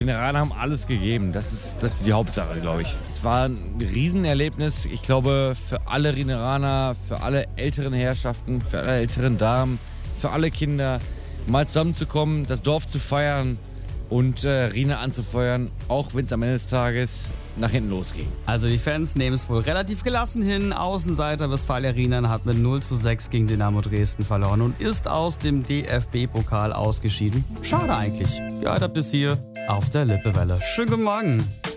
Die Rheinaner haben alles gegeben. Das ist die Hauptsache, glaube ich. Es war ein Riesenerlebnis. Ich glaube, für alle Rheneraner, für alle älteren Herrschaften, für alle älteren Damen, für alle Kinder, mal zusammenzukommen, das Dorf zu feiern und Rhine anzufeuern, auch wenn es am Ende des Tages nach hinten losging. Also die Fans nehmen es wohl relativ gelassen hin. Außenseiter Westfalia Rheinland hat mit 0:6 gegen Dynamo Dresden verloren und ist aus dem DFB-Pokal ausgeschieden. Schade eigentlich. Gehört habt ihr es hier auf der Lippewelle. Schönen guten Morgen.